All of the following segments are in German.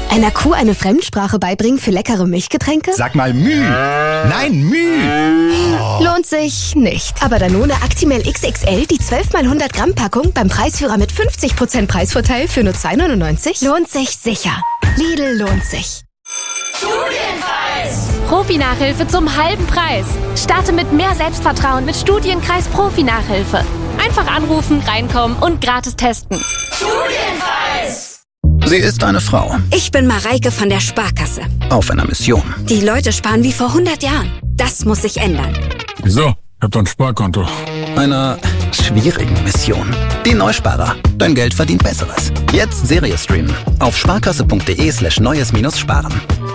Einer Kuh eine Fremdsprache beibringen für leckere Milchgetränke? Sag mal Müh. Nein, Müh. Oh. Lohnt sich nicht. Aber Danone Actimel XXL, die 12 x 100 Gramm Packung beim Preisführer mit 50% Preisvorteil für nur 2,99 lohnt sich sicher. Lidl lohnt sich. Studienkreis! Profi-Nachhilfe zum halben Preis. Starte mit mehr Selbstvertrauen mit Studienkreis Profi-Nachhilfe. Einfach anrufen, reinkommen und gratis testen. Studienkreis! Sie ist eine Frau. Ich bin Mareike von der Sparkasse. Auf einer Mission. Die Leute sparen wie vor 100 Jahren. Das muss sich ändern. Wieso? Ich hab doch ein Sparkonto. Einer schwierigen Mission. Die Neusparer. Dein Geld verdient Besseres. Jetzt Serie streamen. Auf sparkasse.de/neues-sparen.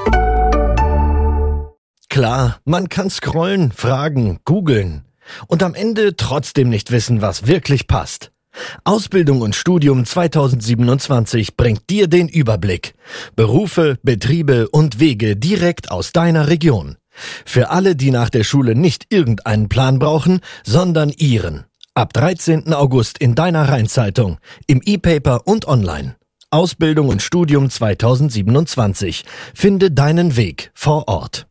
Klar, man kann scrollen, fragen, googeln und am Ende trotzdem nicht wissen, was wirklich passt. Ausbildung und Studium 2027 bringt dir den Überblick. Berufe, Betriebe und Wege direkt aus deiner Region. Für alle, die nach der Schule nicht irgendeinen Plan brauchen, sondern ihren. Ab 13. August in deiner Rheinzeitung, im E-Paper und online. Ausbildung und Studium 2027. Finde deinen Weg vor Ort.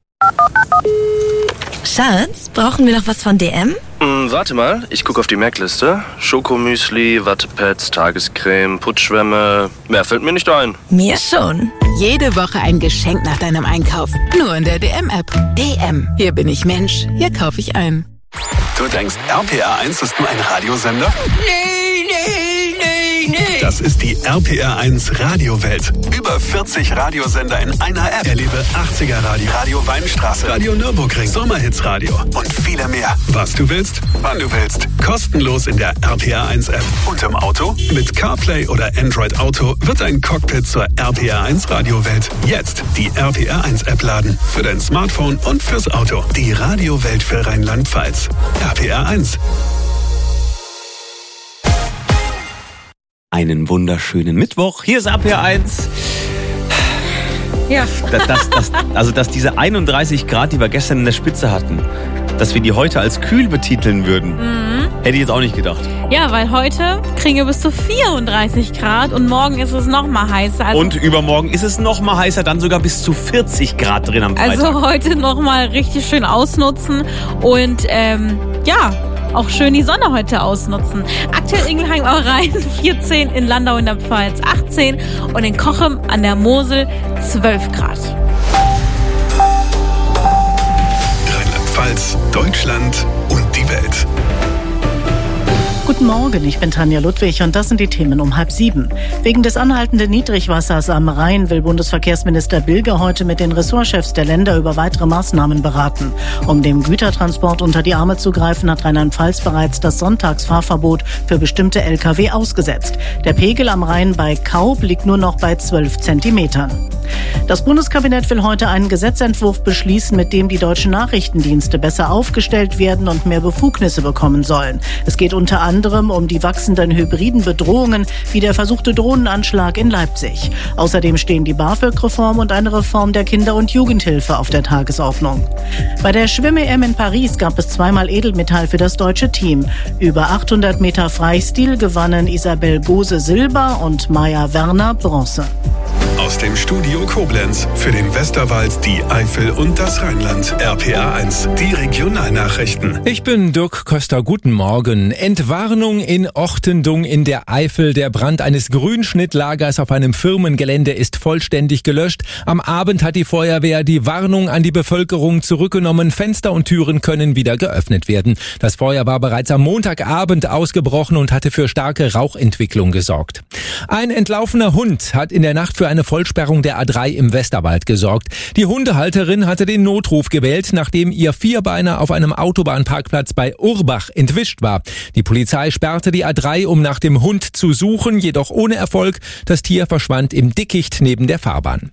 Schatz, brauchen wir noch was von DM? Warte mal, ich gucke auf die Merkliste. Schokomüsli, Wattepads, Tagescreme, Putzschwämme. Mehr fällt mir nicht ein. Mir schon. Jede Woche ein Geschenk nach deinem Einkauf. Nur in der DM-App. DM. Hier bin ich Mensch. Hier kaufe ich ein. Du denkst, RPR 1 ist nur ein Radiosender? Nee. Das ist die RPR 1 Radiowelt. Über 40 Radiosender in einer App. Erlebe 80er Radio, Radio Weinstraße, Radio Nürburgring, Sommerhits Radio und viele mehr. Was du willst, wann du willst. Kostenlos in der RPR 1 App. Und im Auto? Mit CarPlay oder Android Auto wird ein Cockpit zur RPR 1 Radiowelt. Jetzt die RPR 1 App laden. Für dein Smartphone und fürs Auto. Die Radiowelt für Rheinland-Pfalz. RPR 1. Einen wunderschönen Mittwoch. Hier ist RPR 1. Ja. Dass diese 31 Grad, die wir gestern in der Spitze hatten, dass wir die heute als kühl betiteln würden, hätte ich jetzt auch nicht gedacht. Ja, weil heute kriegen wir bis zu 34 Grad und morgen ist es noch mal heißer. Also und übermorgen ist es noch mal heißer, dann sogar bis zu 40 Grad drin am Freitag. Also heute noch mal richtig schön ausnutzen und auch schön die Sonne heute ausnutzen. Aktuell Ingelheim am Rhein 14, in Landau in der Pfalz 18 und in Cochem an der Mosel 12 Grad. Rheinland-Pfalz, Deutschland und die Welt. Guten Morgen, ich bin Tanja Ludwig und das sind die Themen um 6:30. Wegen des anhaltenden Niedrigwassers am Rhein will Bundesverkehrsminister Bilger heute mit den Ressortchefs der Länder über weitere Maßnahmen beraten. Um dem Gütertransport unter die Arme zu greifen, hat Rheinland-Pfalz bereits das Sonntagsfahrverbot für bestimmte Lkw ausgesetzt. Der Pegel am Rhein bei Kaub liegt nur noch bei 12 Zentimetern. Das Bundeskabinett will heute einen Gesetzentwurf beschließen, mit dem die deutschen Nachrichtendienste besser aufgestellt werden und mehr Befugnisse bekommen sollen. Es geht unter anderem um die wachsenden hybriden Bedrohungen, wie der versuchte Drohnenanschlag in Leipzig. Außerdem stehen die BAföG-Reform und eine Reform der Kinder- und Jugendhilfe auf der Tagesordnung. Bei der Schwimm-EM in Paris gab es zweimal Edelmetall für das deutsche Team. Über 800 Meter Freistil gewannen Isabel Gose Silber und Maja Werner Bronze. Aus dem Studio Koblenz für den Westerwald, die Eifel und das Rheinland. RPR 1, die Regionalnachrichten. Ich bin Dirk Köster, guten Morgen. Entwarnung in Ortendung in der Eifel. Der Brand eines Grünschnittlagers auf einem Firmengelände ist vollständig gelöscht. Am Abend hat die Feuerwehr die Warnung an die Bevölkerung zurückgenommen. Fenster und Türen können wieder geöffnet werden. Das Feuer war bereits am Montagabend ausgebrochen und hatte für starke Rauchentwicklung gesorgt. Ein entlaufener Hund hat in der Nacht für eine Vollsperrung der A3 im Westerwald gesorgt. Die Hundehalterin hatte den Notruf gewählt, nachdem ihr Vierbeiner auf einem Autobahnparkplatz bei Urbach entwischt war. Die Polizei sperrte die A3, um nach dem Hund zu suchen, jedoch ohne Erfolg. Das Tier verschwand im Dickicht neben der Fahrbahn.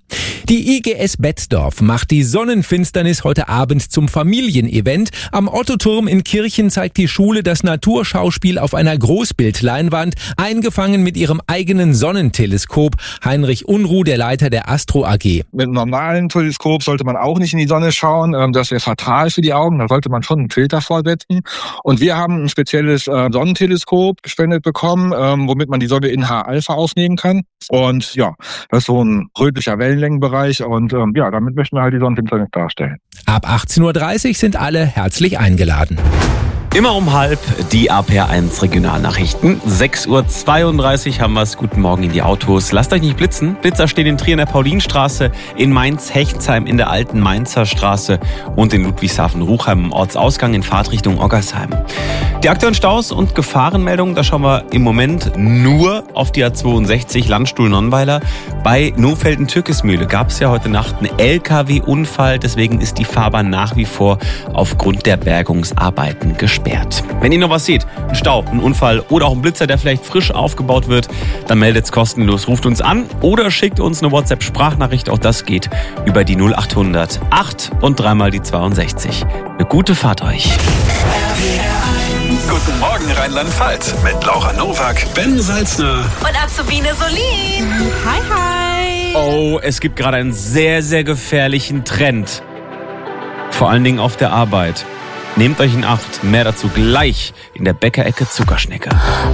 Die IGS Betzdorf macht die Sonnenfinsternis heute Abend zum Familienevent. Am Ottoturm in Kirchen zeigt die Schule das Naturschauspiel auf einer Großbildleinwand, eingefangen mit ihrem eigenen Sonnenteleskop. Heinrich Unruh, der Leiter der Astro AG. Mit einem normalen Teleskop sollte man auch nicht in die Sonne schauen. Das wäre fatal für die Augen. Da sollte man schon einen Filter vorsetzen. Und wir haben ein spezielles Sonnenteleskop gespendet bekommen, womit man die Sonne in H-Alpha aufnehmen kann. Und ja, das ist so ein rötlicher Wellenlängenbereich. Und ja, damit möchten wir halt die Sonnenfinsternis darstellen. Ab 18.30 Uhr sind alle herzlich eingeladen. Immer um 12:30 die APR1 Regionalnachrichten. 6.32 Uhr haben wir es. Guten Morgen in die Autos. Lasst euch nicht blitzen. Blitzer stehen in Trier in der Paulinstraße, in Mainz-Hechtsheim in der alten Mainzer Straße und in Ludwigshafen-Ruchheim im Ortsausgang in Fahrtrichtung Oggersheim. Die aktuellen Staus und Gefahrenmeldungen, da schauen wir im Moment nur auf die A62 Landstuhl-Nonnweiler. Bei Nohfelden-Türkismühle gab es ja heute Nacht einen LKW-Unfall. Deswegen ist die Fahrbahn nach wie vor aufgrund der Bergungsarbeiten gesperrt. Wenn ihr noch was seht, ein Stau, ein Unfall oder auch ein Blitzer, der vielleicht frisch aufgebaut wird, dann meldet's kostenlos, ruft uns an oder schickt uns eine WhatsApp-Sprachnachricht. Auch das geht über die 0800 8 und 3 die 62. Eine gute Fahrt euch. Guten Morgen Rheinland-Pfalz mit Laura Nowak, Ben Salzner und Azubine Solin. Hi, hi. Oh, es gibt gerade einen sehr, sehr gefährlichen Trend. Vor allen Dingen auf der Arbeit. Nehmt euch in Acht. Mehr dazu gleich in der Bäckerecke Zuckerschnecke.